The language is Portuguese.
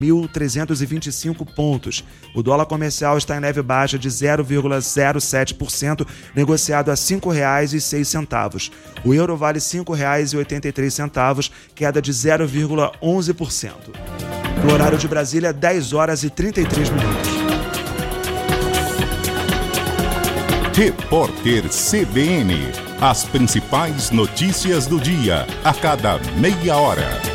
1.325 pontos. O dólar comercial está em leve baixa de 0,07%, negociado a R$ 5,06. O euro vale R$ 5,83, queda de 0,11%. No horário de Brasília, 10 horas e 33 minutos. Repórter CBN. As principais notícias do dia, a cada meia hora.